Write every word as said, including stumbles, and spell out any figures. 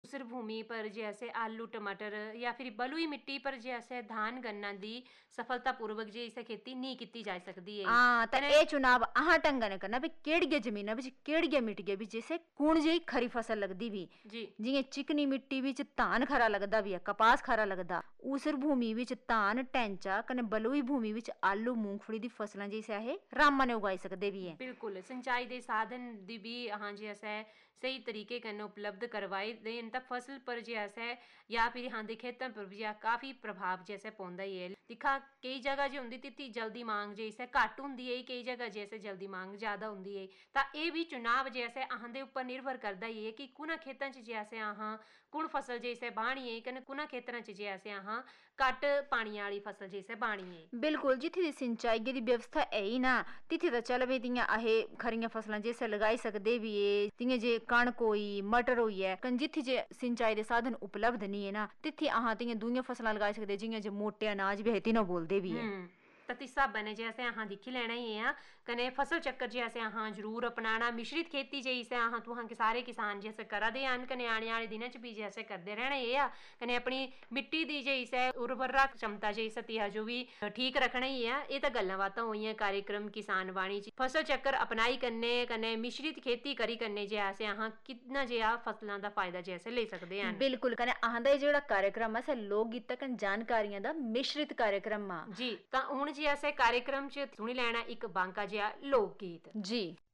ऊसर भूमि पर जैसे आलू टमाटर या फिर बलुई मिट्टी पर जैसे धान गन्ना दी सफलतापूर्वक जे इसे खेती नहीं की जा सकती है। हाँ तो ये चुनाव आहा टंगा ने करना भी केड़िया जमीना बिच केड़िया मिट्टिया बिच जैसे कुण जी खरी फसल लगदी भी जी जियां चिकनी मिट्टी बिच धान खरा लगदा भी है, कपास खरा लगदा। ऊसर भूमि बिच धान टैंचा कने बलुई भूमि बिच आलू मूंगफली दी फसलां जैसे है रामा ने उगाई सकदे भी है। बिल्कुल सिंचाई दे साधन दी भी हाँ जी ऐसा है सही तरीके कन्नै उपलब्ध करवाए देन तां फसल पर जे ऐसा है या फिर हाँ दे खेतन पर भी काफी प्रभाव जैसे पौंदा ही है। दिखा कई जगह जो हुंदी तित्ती जल्दी मांग जैसे घट हुंदी है, कई जगह जैसे जल्दी मांग ज्यादा हुंदी है। तां ये भी चुनाव जैसे अहां दे उपर निर्भर करदा ही है कि कुणा खेतां च जैसे अहां कुण फसल जैसे बाणी है कने कुणा खेतरां च जैसे अहां घट पानी वाली फसल जैसे बाणी है। बिल्कुल जिथे दी सिंचाई दी व्यवस्था है ही ना तिथे तो चल वे तियां आहे खरियां फसलां जैसे लगाई सकदे भी है। तियां जे कणक होई मटर होई है कन जिथे जे सिंचाई दे साधन उपलब्ध नहीं है ना तिथे अहां तियां दूइयां फसलां लगाई सकदे जियां जे मोटे अनाज भी है तिन्हां बोलदे भी है। ततिसा बने जैसे अहां दिखी लेना ही है कने फसल चक्कर जैसे अहां जरूर अपनाना मिश्रित खेती जैसे अहां तुहां के सारे किसान जैसे करा दे आन कने आने वाले दिनों च भी जैसे करते रहना ये आ कने अपनी मिट्टी दी जैसे उर्वरा क्षमता जैसे तिहा जो भी ठीक रखना ही है। ये तो गल्लां बातां होईयां कार्यक्रम किसान वाणी च फसल चक्कर अपनाई करने कने मिश्रित खेती करी करने जैसे अहां कितना जे आ फसलां दा फायदा जैसे ले सकदे हन। बिल्कुल कने अहां दा जेड़ा कार्यक्रम है लोक गीतां कने जानकारियां दा मिश्रित कार्यक्रम आ जी। तां हुण जी ऐसे कार्यक्रम च सुनी लैना एक बांका जिहा लोक गीत। जी।